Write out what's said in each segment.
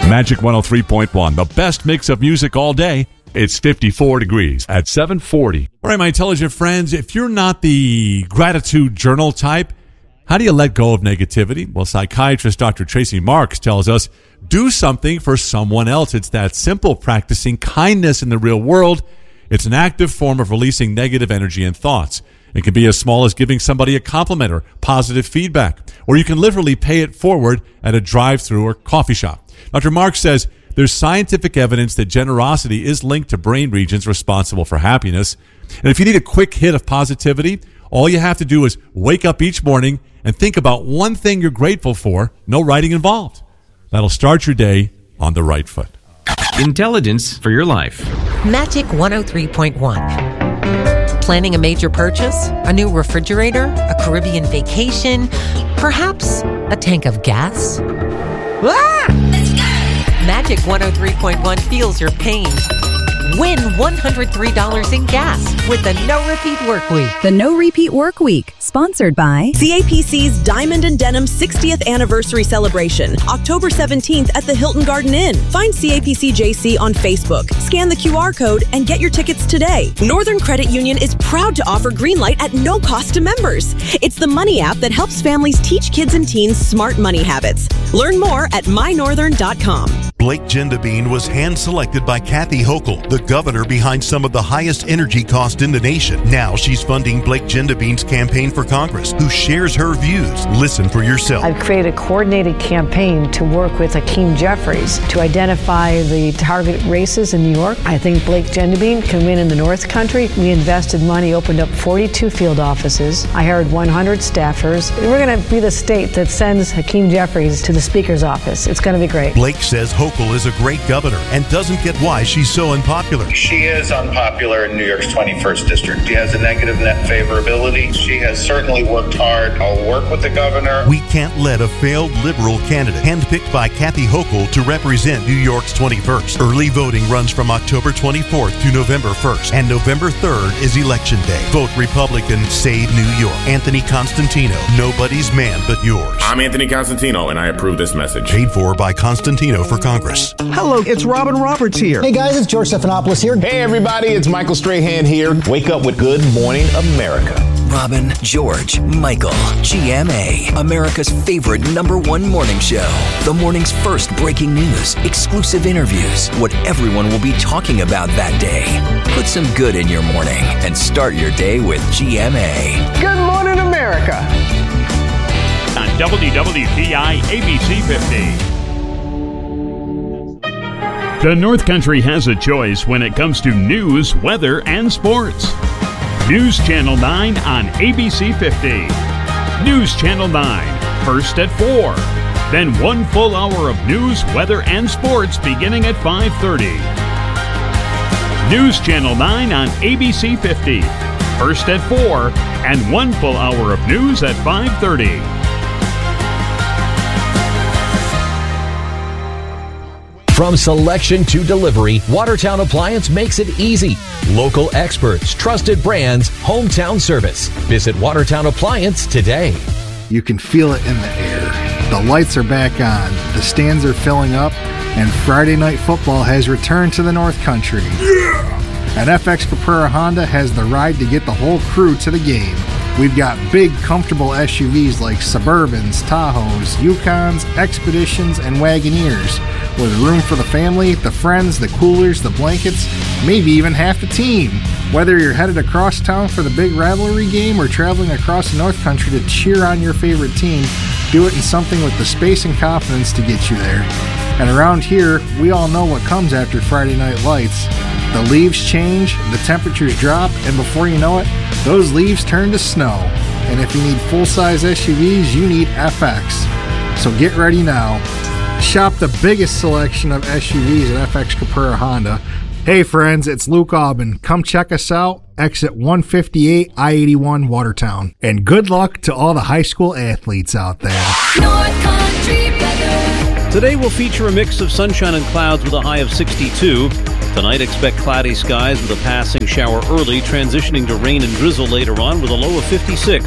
Magic 103.1, the best mix of music all day. It's 54 degrees at 740. All right, my intelligent friends, if you're not the gratitude journal type, how do you let go of negativity? Well, psychiatrist Dr. Tracy Marks tells us, do something for someone else. It's that simple, practicing kindness in the real world. It's an active form of releasing negative energy and thoughts. It can be as small as giving somebody a compliment or positive feedback, or you can literally pay it forward at a drive-thru or coffee shop. Dr. Marks says there's scientific evidence that generosity is linked to brain regions responsible for happiness. And if you need a quick hit of positivity, all you have to do is wake up each morning and think about one thing you're grateful for, no writing involved. That'll start your day on the right foot. Intelligence for your life. Magic 103.1. Planning a major purchase? A new refrigerator? A Caribbean vacation? Perhaps a tank of gas? Ah! Magic 103.1 feels your pain. Win $103 in gas with the No Repeat Work Week. The No Repeat Work Week, sponsored by CAPC's Diamond and Denim 60th Anniversary Celebration, October 17th at the Hilton Garden Inn. Find CAPC JC on Facebook. Scan the QR code and get your tickets today. Northern Credit Union is proud to offer Greenlight at no cost to members. It's the money app that helps families teach kids and teens smart money habits. Learn more at mynorthern.com. Blake Gendabine was hand-selected by Kathy Hochul, the governor behind some of the highest energy costs in the nation. Now she's funding Blake Gendabine's campaign for Congress, who shares her views. Listen for yourself. I've created a coordinated campaign to work with Hakeem Jeffries to identify the target races in New York. I think Blake Gendabine can win in the North Country. We invested money, opened up 42 field offices. I hired 100 staffers. We're going to be the state that sends Hakeem Jeffries to the Speaker's office. It's going to be great. Blake says Hochul is a great governor and doesn't get why she's so unpopular. She is unpopular in New York's 21st district. She has a negative net favorability. She has certainly worked hard. I'll work with the governor. We can't let a failed liberal candidate, handpicked by Kathy Hochul to represent New York's 21st. Early voting runs from October 24th to November 1st, and November 3rd is Election Day. Vote Republican, save New York. Anthony Constantino, nobody's man but yours. I'm Anthony Constantino, and I approve this message. Paid for by Constantino for Congress. Hello, it's Robin Roberts here. Hey guys, it's George Stephanopoulos here. Hey everybody, it's Michael Strahan here. Wake up with Good Morning America. Robin, George, Michael, GMA, America's favorite #1 morning show. The morning's first breaking news, exclusive interviews, what everyone will be talking about that day. Put some good in your morning and start your day with GMA. Good Morning America. On WWPI ABC 50. The North Country has a choice when it comes to news, weather, and sports. News Channel 9 on ABC 50. News Channel 9, first at 4. Then 1 full hour of news, weather, and sports beginning at 5:30. News Channel 9 on ABC 50. First at 4 and 1 full hour of news at 5:30. From selection to delivery, Watertown Appliance makes it easy. Local experts, trusted brands, hometown service. Visit Watertown Appliance today. You can feel it in the air. The lights are back on, the stands are filling up, and Friday Night Football has returned to the North Country. Yeah! And FX Caprera Honda has the ride to get the whole crew to the game. We've got big, comfortable SUVs like Suburbans, Tahoes, Yukons, Expeditions, and Wagoneers, with room for the family, the friends, the coolers, the blankets, maybe even half the team. Whether you're headed across town for the big rivalry game or traveling across the North Country to cheer on your favorite team, do it in something with the space and confidence to get you there. And around here, we all know what comes after Friday Night Lights. The leaves change, the temperatures drop, and before you know it, those leaves turn to snow. And if you need full-size SUVs, you need FX. So get ready now. Shop the biggest selection of SUVs at FX Caprera Honda. Hey friends, it's Luke Aubin. Come check us out. Exit 158, I-81, Watertown. And good luck to all the high school athletes out there. North Country weather. Today will feature a mix of sunshine and clouds with a high of 62. Tonight, expect cloudy skies with a passing shower early, transitioning to rain and drizzle later on with a low of 56.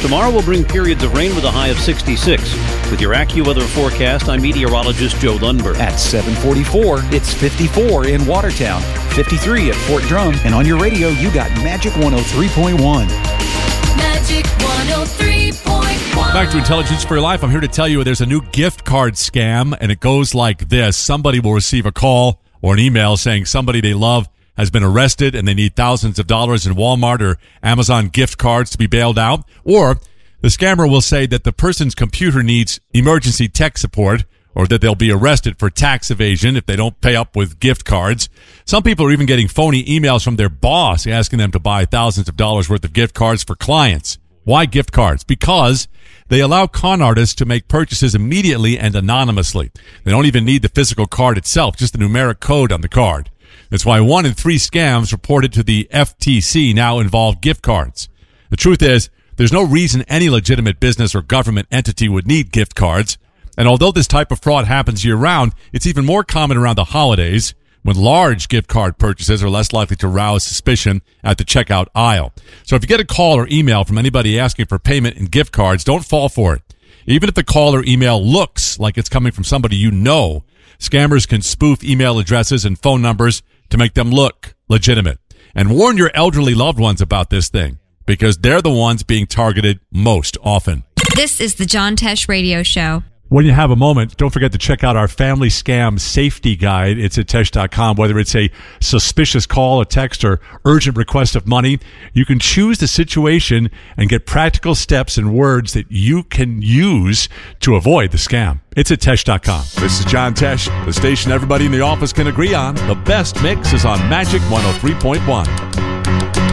Tomorrow will bring periods of rain with a high of 66. With your AccuWeather forecast, I'm meteorologist Joe Lundberg. At 7:44, it's 54 in Watertown, 53 at Fort Drum, and on your radio, you got Magic 103.1. Magic 103.1. Back to Intelligence for Your Life. I'm here to tell you there's a new gift card scam, and it goes like this. Somebody will receive a call or an email saying somebody they love has been arrested and they need thousands of dollars in Walmart or Amazon gift cards to be bailed out. Or the scammer will say that the person's computer needs emergency tech support, or that they'll be arrested for tax evasion if they don't pay up with gift cards. Some people are even getting phony emails from their boss asking them to buy thousands of dollars worth of gift cards for clients. Why gift cards? Because they allow con artists to make purchases immediately and anonymously. They don't even need the physical card itself, just the numeric code on the card. That's why 1 in 3 scams reported to the FTC now involve gift cards. The truth is, there's no reason any legitimate business or government entity would need gift cards. And although this type of fraud happens year-round, it's even more common around the holidays, when large gift card purchases are less likely to rouse suspicion at the checkout aisle. So if you get a call or email from anybody asking for payment in gift cards, don't fall for it. Even if the call or email looks like it's coming from somebody you know, scammers can spoof email addresses and phone numbers to make them look legitimate. And warn your elderly loved ones about this thing, because they're the ones being targeted most often. This is the John Tesh Radio Show. When you have a moment, don't forget to check out our family scam safety guide. It's at Tesh.com. Whether it's a suspicious call, a text, or urgent request of money, you can choose the situation and get practical steps and words that you can use to avoid the scam. It's at Tesh.com. This is John Tesh, the station everybody in the office can agree on. The best mix is on Magic 103.1.